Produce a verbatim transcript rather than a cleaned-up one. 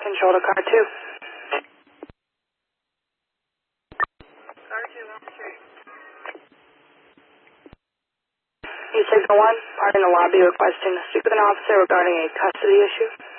Control to car two. Car two, on the street. You signal one, part in the lobby requesting to speak with an officer regarding a custody issue.